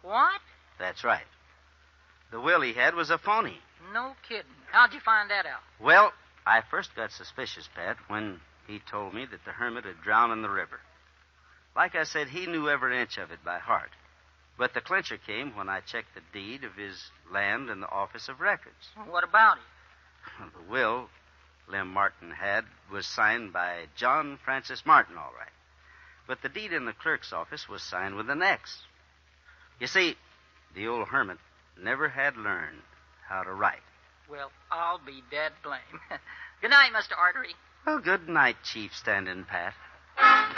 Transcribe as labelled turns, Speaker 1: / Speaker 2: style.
Speaker 1: What?
Speaker 2: That's right. The will he had was a phony.
Speaker 1: No kidding. How'd you find that out?
Speaker 2: Well, I first got suspicious, Pat, when he told me that the hermit had drowned in the river. Like I said, he knew every inch of it by heart. But the clincher came when I checked the deed of his land in the Office of Records.
Speaker 1: What about it?
Speaker 2: The will Lem Martin had was signed by John Francis Martin, all right. But the deed in the clerk's office was signed with an X. You see, the old hermit never had learned how to write.
Speaker 1: Well, I'll be dead blame. Good night, Mr. Artery.
Speaker 2: Well, good night, Chief Stand-in Pat.